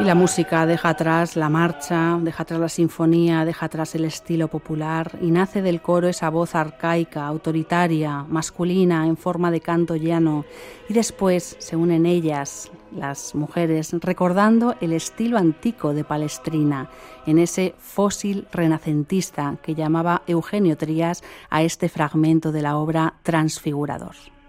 Y la música deja atrás la marcha, deja atrás la sinfonía, deja atrás el estilo popular y nace del coro esa voz arcaica, autoritaria, masculina, en forma de canto llano. Y después se unen ellas, las mujeres, recordando el estilo antico de Palestrina, en ese fósil renacentista que llamaba Eugenio Trías a este fragmento de la obra Transfigurador.